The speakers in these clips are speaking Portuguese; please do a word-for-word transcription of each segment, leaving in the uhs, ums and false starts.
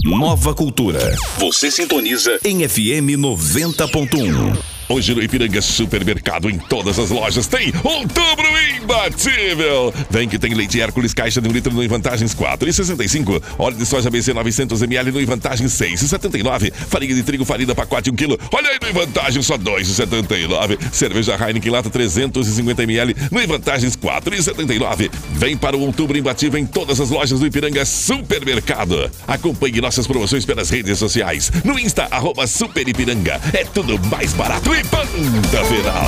Nova Cultura. Você sintoniza em F M noventa ponto um. Hoje no Ipiranga Supermercado, em todas as lojas, tem Outubro Imbatível. Vem que tem leite Hércules, caixa de um litro no Vantagens quatro e sessenta e cinco. Óleo de soja B C novecentos mililitros no Vantagens seis e setenta e nove. Farinha de trigo farina pacote um quilo. Olha aí no Vantagens só dois e setenta e nove. Cerveja Heineken lata trezentos e cinquenta mililitros no Vantagens quatro e setenta e nove. Vem para o Outubro Imbatível em todas as lojas do Ipiranga Supermercado. Acompanhe nossas promoções pelas redes sociais. No Insta, arroba Super Ipiranga. É tudo mais barato e ponta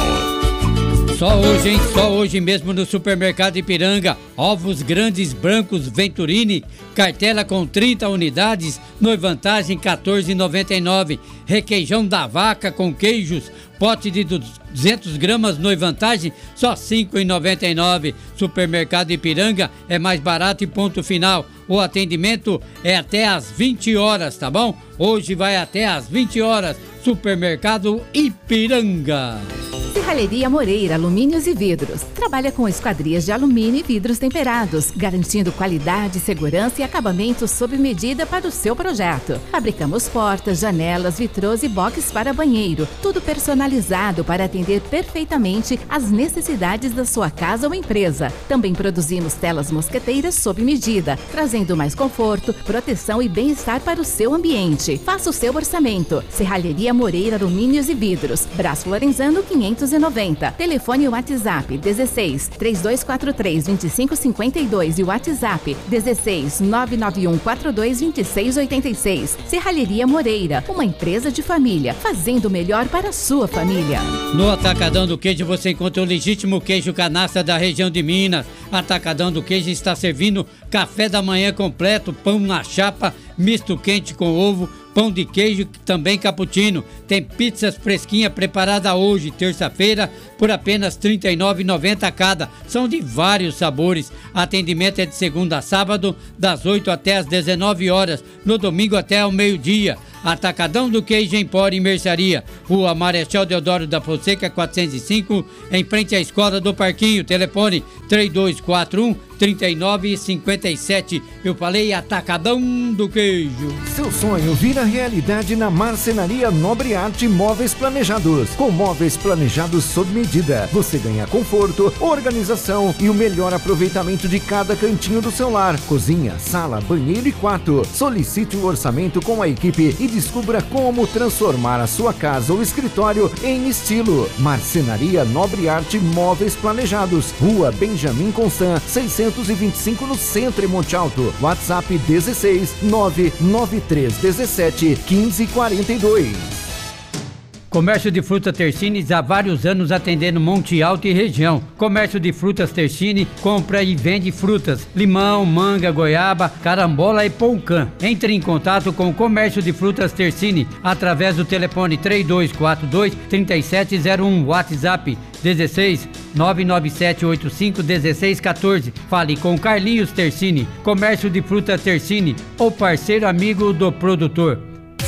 final. Só hoje, hein? Só hoje mesmo no Supermercado Ipiranga. Ovos grandes brancos Venturini, cartela com trinta unidades, no Vantagem quatorze reais e noventa e nove centavos. Requeijão da vaca com queijos, pote de duzentas gramas no Vantagem, só cinco reais e noventa e nove centavos. Supermercado Ipiranga é mais barato e ponto final. O atendimento é até às vinte horas, tá bom? Hoje vai até às vinte horas. Supermercado Ipiranga. Serralheria Moreira Alumínios e Vidros. Trabalha com esquadrias de alumínio e vidros temperados, garantindo qualidade, segurança e acabamento sob medida para o seu projeto. Fabricamos portas, janelas, vitrôs e boxes para banheiro. Tudo personalizado para atender perfeitamente às necessidades da sua casa ou empresa. Também produzimos telas mosqueteiras sob medida, trazendo mais conforto, proteção e bem-estar para o seu ambiente. Faça o seu orçamento. Serralheria Moreira Alumínios e Vidros. Braço Lorenzano quinhentos e noventa. Telefone e WhatsApp dezesseis, três dois quatro três, dois cinco cinco dois e WhatsApp dezesseis, nove nove um quatro dois, dois seis oito seis. Serralheria Moreira, uma empresa de família, fazendo o melhor para a sua família. No Atacadão do Queijo você encontra o legítimo queijo canastra da região de Minas. Atacadão do Queijo está servindo café da manhã completo, pão na chapa, misto quente com ovo, pão de queijo, também cappuccino. Tem pizzas fresquinha preparada hoje, terça-feira, por apenas trinta e nove reais e noventa centavos cada. São de vários sabores. Atendimento é de segunda a sábado, das oito até as dezenove horas, no domingo até ao meio-dia. Atacadão do Queijo Empório e Mercearia, Rua Marechal Deodoro da Fonseca, quatrocentos e cinco, em frente à Escola do Parquinho. Telefone três dois quatro um, três nove cinco sete. Eu falei Atacadão do Queijo. Seu sonho vira realidade na Marcenaria Nobre Arte Móveis Planejados. Com móveis planejados sob medida, você ganha conforto, organização e o melhor aproveitamento de cada cantinho do seu lar. Cozinha, sala, banheiro e quarto. Solicite o orçamento com a equipe e descubra como transformar a sua casa ou escritório em estilo. Marcenaria Nobre Arte Móveis Planejados, Rua Benjamin Constant, seiscentos e vinte e cinco, no centro em Monte Alto. WhatsApp dezesseis, nove nove três dezessete, quinze quarenta e dois. Comércio de Frutas Tercini há vários anos atendendo Monte Alto e região. Comércio de Frutas Tercini compra e vende frutas, limão, manga, goiaba, carambola e poucã. Entre em contato com o Comércio de Frutas Tercini através do telefone três dois quatro dois, três sete zero um, WhatsApp dezesseis, nove nove sete oito cinco, um seis um quatro. Fale com Carlinhos Tercini. Comércio de Frutas Tercini, o parceiro amigo do produtor.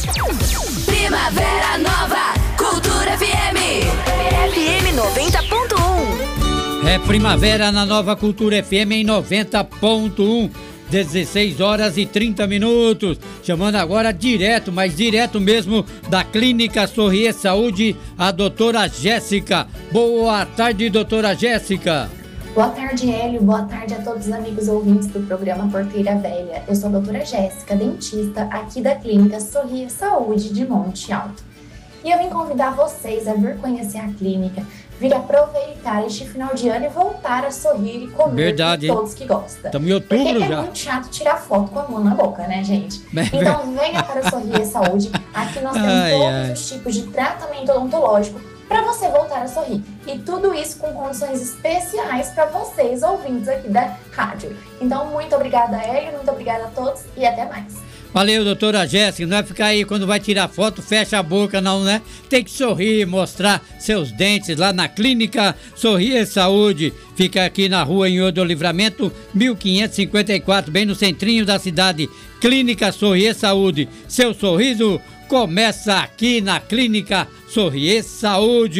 Primavera Nova, Cultura F M. F M noventa ponto um. É primavera na Nova Cultura F M em noventa ponto um. dezesseis horas e trinta minutos. Chamando agora direto, mas direto mesmo, da Clínica Sorrier Saúde, a doutora Jéssica. Boa tarde, doutora Jéssica. Boa tarde, Hélio. Boa tarde a todos os amigos ouvintes do programa Porteira Velha. Eu sou a doutora Jéssica, dentista aqui da Clínica Sorrier Saúde de Monte Alto. E eu vim convidar vocês a vir conhecer a clínica, vir aproveitar este final de ano e voltar a sorrir e comer. Verdade, com todos que gostam. Estamos em outubro. Porque já. É muito chato tirar foto com a mão na boca, né, gente? É então venha para o Sorrier Saúde. Aqui nós temos ai, todos ai. os tipos de tratamento odontológico para você voltar a sorrir. E tudo isso com condições especiais para vocês, ouvintes aqui da rádio. Então, muito obrigada, Hélio, muito obrigada a todos e até mais. Valeu, doutora Jéssica. Não vai ficar aí quando vai tirar foto, fecha a boca, não, né? Tem que sorrir, mostrar seus dentes lá na Clínica Sorrier Saúde. Fica aqui na rua Senhor do Livramento, mil quinhentos e cinquenta e quatro, bem no centrinho da cidade. Clínica Sorrier Saúde. Seu sorriso começa aqui na Clínica Sorrier Saúde.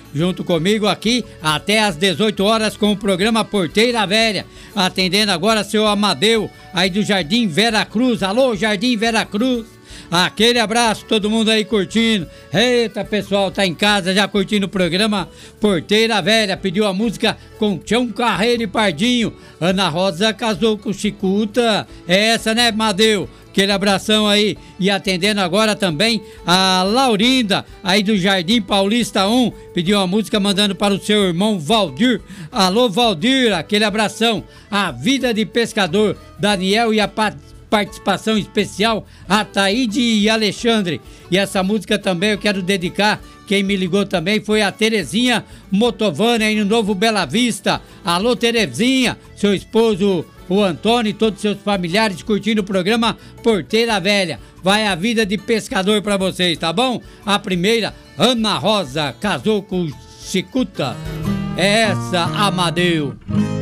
junto comigo aqui até às dezoito horas com o programa Porteira Velha. Atendendo agora seu Amadeu, aí do Jardim Vera Cruz. Alô, Jardim Vera Cruz. Aquele abraço, todo mundo aí curtindo. Eita, pessoal, tá em casa já curtindo o programa Porteira Velha. Pediu a música com Tião Carreiro e Pardinho. Ana Rosa casou com Chicuta. É essa, né, Amadeu? Aquele abração aí. E atendendo agora também a Laurinda, aí do Jardim Paulista um. Pediu uma música mandando para o seu irmão Valdir. Alô, Valdir, aquele abração. A Vida de Pescador, Daniel e a participação especial a Taíde e Alexandre. E essa música também eu quero dedicar, quem me ligou também foi a Terezinha Motovani aí no Novo Bela Vista. Alô, Terezinha, seu esposo o Antônio e todos os seus familiares curtindo o programa Porteira Velha. Vai a Vida de Pescador pra vocês, tá bom? A primeira, Ana Rosa, casou com Chicuta. É essa, Amadeu.